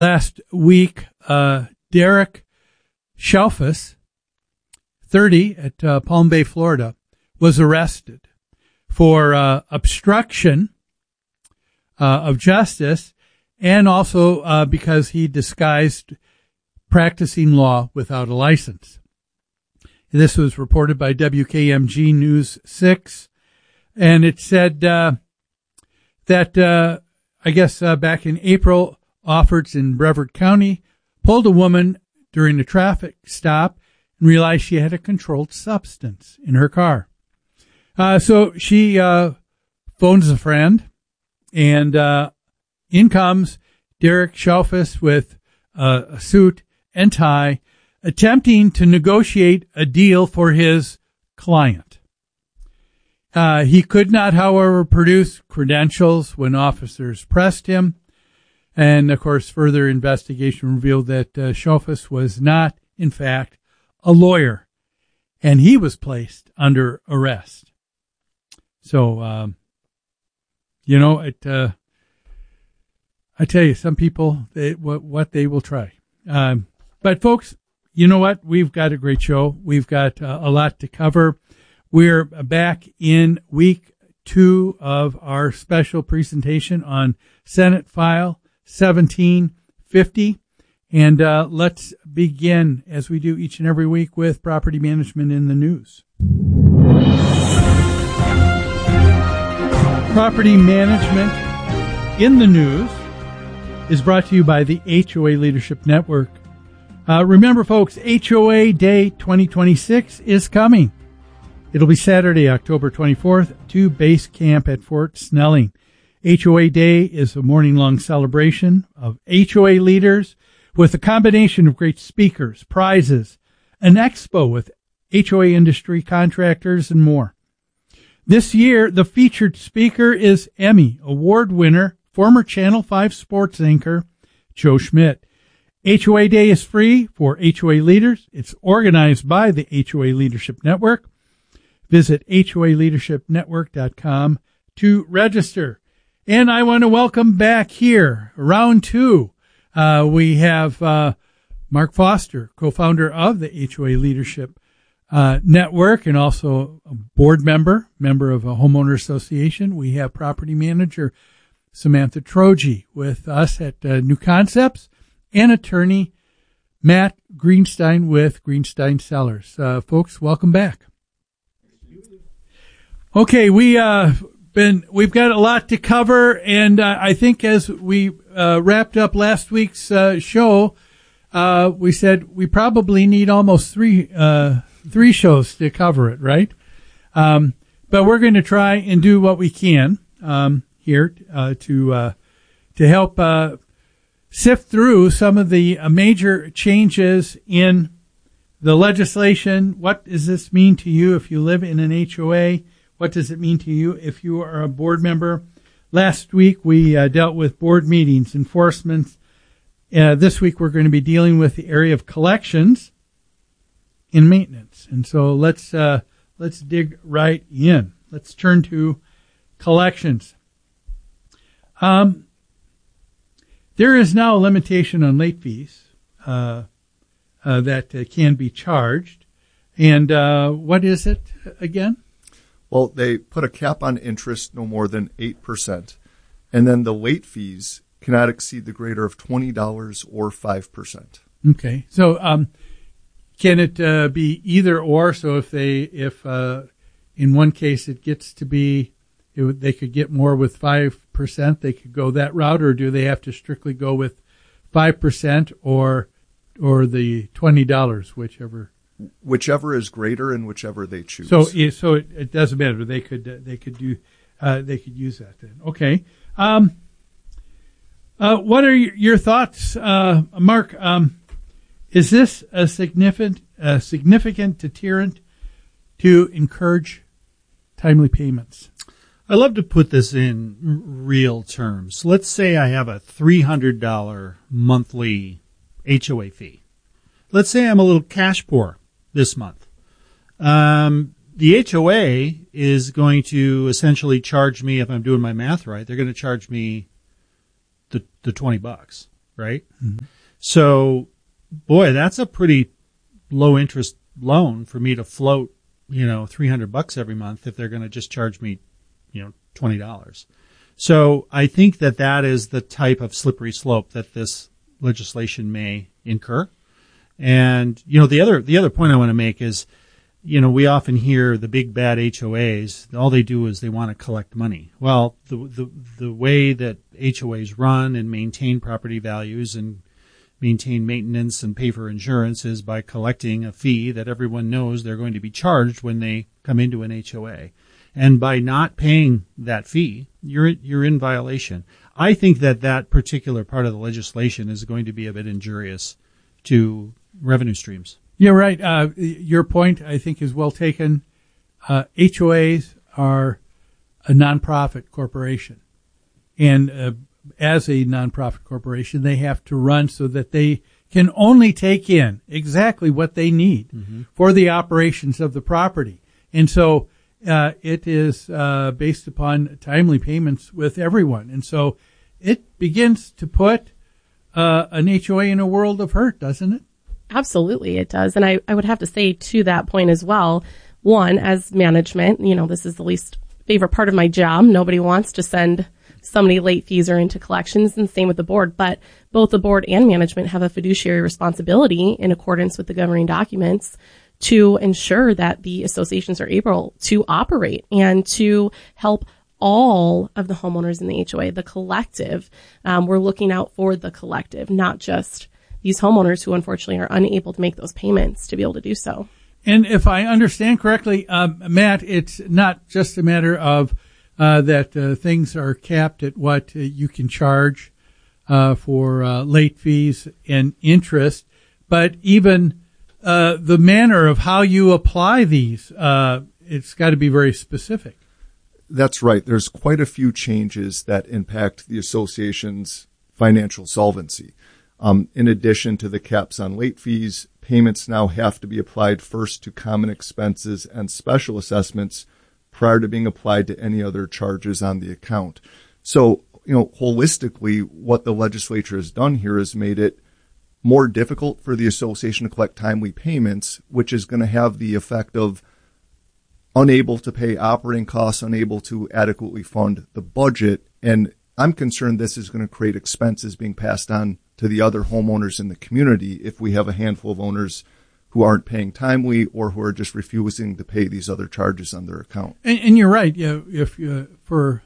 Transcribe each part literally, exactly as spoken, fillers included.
Last week, uh, Derek Shelfus, thirty, at uh, Palm Bay, Florida, was arrested for uh, obstruction uh, of justice, and also uh, because he disguised practicing law without a license. This was reported by W K M G News six, and it said uh, that, uh, I guess, uh, back in April, Offords in Brevard County pulled a woman during a traffic stop and realized she had a controlled substance in her car. Uh, so she uh, phones a friend, and uh, in comes Derek Shelfus with uh, a suit and tie, attempting to negotiate a deal for his client. Uh, he could not, however, produce credentials when officers pressed him. And, of course, further investigation revealed that uh, Shelfus was not, in fact, a lawyer, and he was placed under arrest. So, um, you know, it, uh, I tell you, some people, they, what, what they will try. Um, but, folks, you know what? We've got a great show. We've got uh, a lot to cover. We're back in week two of our special presentation on Senate File seventeen fifty, and uh, let's begin, as we do each and every week, with property management in the news. Property management in the news is brought to you by the H O A Leadership Network. Uh, remember, folks, H O A Day twenty twenty-six is coming. It'll be Saturday, October twenty-fourth, to base camp at Fort Snelling. H O A Day is a morning-long celebration of H O A leaders with a combination of great speakers, prizes, an expo with H O A industry contractors, and more. This year, the featured speaker is Emmy Award winner, former Channel five sports anchor, Joe Schmidt. H O A Day is free for H O A leaders. It's organized by the H O A Leadership Network. Visit H O A leadership network dot com to register. And I want to welcome back here, round two. Uh, we have uh, Mark Foster, co-founder of the H O A Leadership uh, Network, and also a board member, member of a homeowner association. We have property manager Samantha Troji with us at uh, New Concepts, and attorney Matt Greenstein with Greenstein Sellers. Uh, folks, welcome back. Okay, we uh been we've got a lot to cover, and uh, I think as we uh, wrapped up last week's uh, show, uh, we said we probably need almost three uh, three shows to cover it, right? Um, but we're going to try and do what we can um, here uh, to uh, to help uh, sift through some of the uh, major changes in the legislation. What does this mean to you if you live in an H O A? What does it mean to you if you are a board member? Last week, we uh, dealt with board meetings, enforcement. Uh, this week, we're going to be dealing with the area of collections and maintenance. And so let's uh, let's dig right in. Let's turn to collections. Um, there is now a limitation on late fees uh, uh, that uh, can be charged. And uh, what is it again? Well, they put a cap on interest no more than eight percent, and then the late fees cannot exceed the greater of twenty dollars or five percent. Okay. So um, can it uh, be either or? So if they, if uh, in one case it gets to be, it would, they could get more with five percent, they could go that route, or do they have to strictly go with five percent or or the twenty dollars, whichever? Whichever is greater and whichever they choose. So, so it, it doesn't matter. They could, uh, they could do, uh, they could use that then. Okay. Um, uh, what are your thoughts, uh, Mark? Um, is this a significant, a significant deterrent to encourage timely payments? I love to put this in real terms. Let's say I have a three hundred dollars monthly H O A fee. Let's say I'm a little cash poor this month. Um, the H O A is going to essentially charge me, if I'm doing my math right, they're going to charge me the the twenty bucks, right? Mm-hmm. So, boy, that's a pretty low interest loan for me to float, you know, three hundred bucks every month if they're going to just charge me, you know, twenty dollars. So I think that that is the type of slippery slope that this legislation may incur. And, you know, the other, the other point I want to make is, you know, we often hear the big bad H O As, all they do is they want to collect money. Well, the, the, the way that H O As run and maintain property values and maintain maintenance and pay for insurance is by collecting a fee that everyone knows they're going to be charged when they come into an H O A. And by not paying that fee, you're, you're in violation. I think that that particular part of the legislation is going to be a bit injurious to revenue streams. You're right. Uh, your point, I think, is well taken. Uh, H O As are a nonprofit corporation. And uh, as a nonprofit corporation, they have to run so that they can only take in exactly what they need mm-hmm. for the operations of the property. And so uh, it is uh, based upon timely payments with everyone. And so it begins to put uh, an H O A in a world of hurt, doesn't it? Absolutely, it does. And I, I would have to say to that point as well, one, as management, you know, this is the least favorite part of my job. Nobody wants to send somebody late fees or into collections, and same with the board. But both the board and management have a fiduciary responsibility in accordance with the governing documents to ensure that the associations are able to operate and to help all of the homeowners in the H O A, the collective. Um, we're looking out for the collective, not just these homeowners who unfortunately are unable to make those payments to be able to do so. And if I understand correctly, um, Matt, it's not just a matter of uh, that uh, things are capped at what uh, you can charge uh, for uh, late fees and interest, but even uh, the manner of how you apply these, uh, it's got to be very specific. That's right. There's quite a few changes that impact the association's financial solvency. Um, in addition to the caps on late fees, payments now have to be applied first to common expenses and special assessments prior to being applied to any other charges on the account. So, you know, holistically, what the legislature has done here is made it more difficult for the association to collect timely payments, which is going to have the effect of unable to pay operating costs, unable to adequately fund the budget. And I'm concerned this is going to create expenses being passed on to the other homeowners in the community if we have a handful of owners who aren't paying timely or who are just refusing to pay these other charges on their account. And, and you're right. You know, if uh, for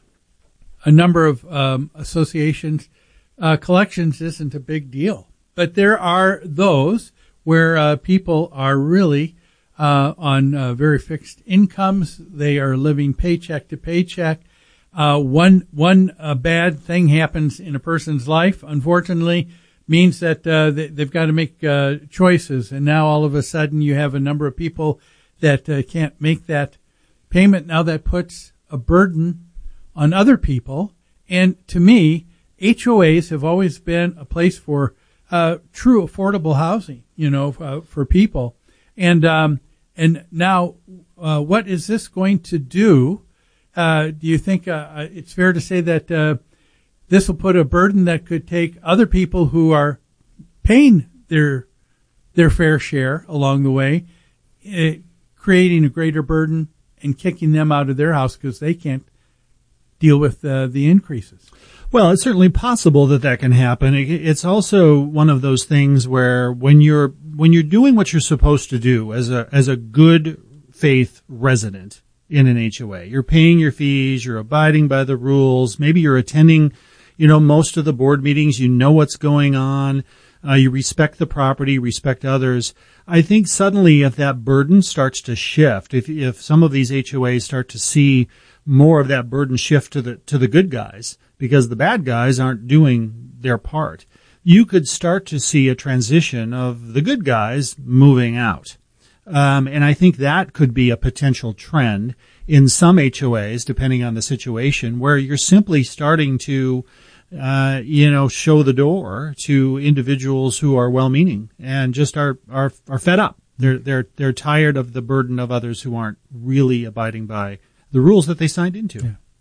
a number of um, associations, uh, collections isn't a big deal. But there are those where uh, people are really uh, on uh, very fixed incomes. They are living paycheck to paycheck. Uh, one one uh, bad thing happens in a person's life, unfortunately, means that uh, they, they've got to make uh, choices. And now all of a sudden you have a number of people that uh, can't make that payment. Now that puts a burden on other people. And to me, H O As have always been a place for uh, true affordable housing, you know, uh, for people. And um, and now, uh, what is this going to do? Uh, do you think uh, it's fair to say that uh, this will put a burden that could take other people who are paying their their fair share along the way, uh, creating a greater burden and kicking them out of their house because they can't deal with uh, the increases? Well, it's certainly possible that that can happen. It's also one of those things where when you're when you're doing what you're supposed to do as a as a good faith resident in an H O A, you're paying your fees, you're abiding by the rules, maybe you're attending, you know, most of the board meetings, you know what's going on, uh, you respect the property, respect others. I think suddenly if that burden starts to shift, if if some of these H O As start to see more of that burden shift to the to the good guys, because the bad guys aren't doing their part, you could start to see a transition of the good guys moving out. Um, and I think that could be a potential trend in some H O As, depending on the situation, where you're simply starting to, uh, you know, show the door to individuals who are well-meaning and just are, are, are fed up. They're, they're, they're tired of the burden of others who aren't really abiding by the rules that they signed into. Yeah.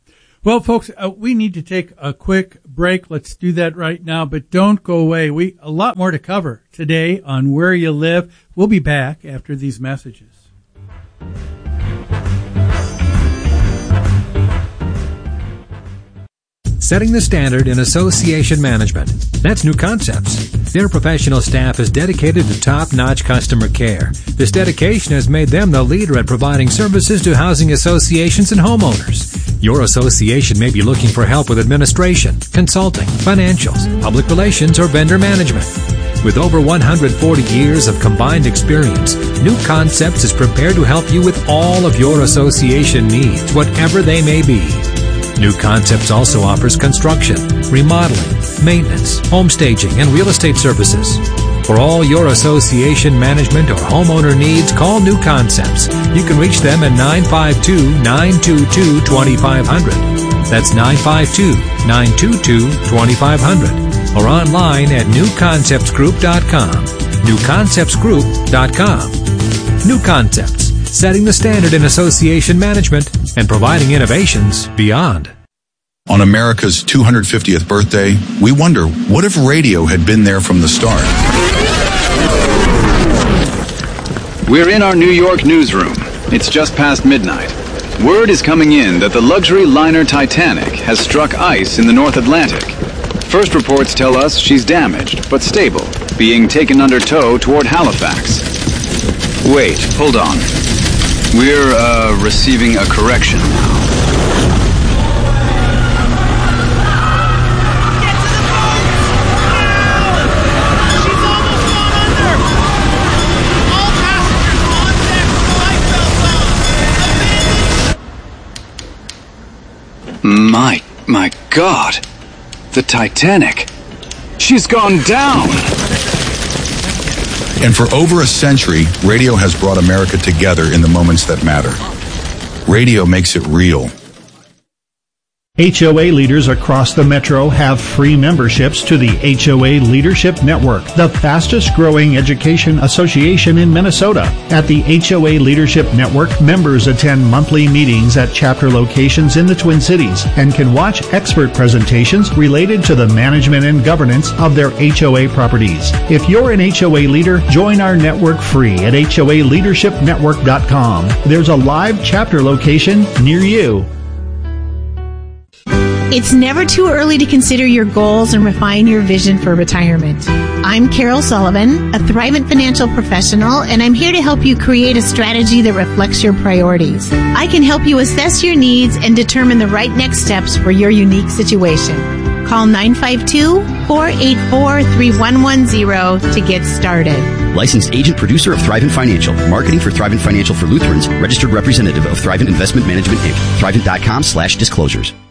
Well, folks, uh, we need to take a quick break. Let's do that right now, but don't go away. We a lot more to cover today on Where You Live. We'll be back after these messages. Setting the standard in association management. That's New Concepts. Their professional staff is dedicated to top-notch customer care. This dedication has made them the leader at providing services to housing associations and homeowners. Your association may be looking for help with administration, consulting, financials, public relations, or vendor management. With over one hundred forty years of combined experience, New Concepts is prepared to help you with all of your association needs, whatever they may be. New Concepts also offers construction, remodeling, maintenance, home staging, and real estate services. For all your association management or homeowner needs, call New Concepts. You can reach them at nine five two, nine two two, two five zero zero. That's nine five two, nine two two, two five zero zero. Or online at new concepts group dot com. new concepts group dot com. New Concepts, setting the standard in association management and providing innovations beyond. On America's two hundred fiftieth birthday, we wonder, what if radio had been there from the start? We're in our New York newsroom. It's just past midnight. Word is coming in that the luxury liner Titanic has struck ice in the North Atlantic. First reports tell us she's damaged, but stable, being taken under tow toward Halifax. Wait, hold on. We're, uh, receiving a correction now. My, my God, the Titanic, she's gone down. And for over a century, radio has brought America together in the moments that matter. Radio makes it real. H O A leaders across the metro have free memberships to the H O A Leadership Network, the fastest growing education association in Minnesota. At the H O A Leadership Network, members attend monthly meetings at chapter locations in the Twin Cities and can watch expert presentations related to the management and governance of their H O A properties. If you're an H O A leader, join our network free at H O A leadership network dot com. There's a live chapter location near you. It's never too early to consider your goals and refine your vision for retirement. I'm Carol Sullivan, a Thrivent financial professional, and I'm here to help you create a strategy that reflects your priorities. I can help you assess your needs and determine the right next steps for your unique situation. Call nine five two, four eight four, three one one zero to get started. Licensed agent producer of Thrivent Financial. Marketing for Thrivent Financial for Lutherans. Registered representative of Thrivent Investment Management, Incorporated. Thrivent dot com slash disclosures.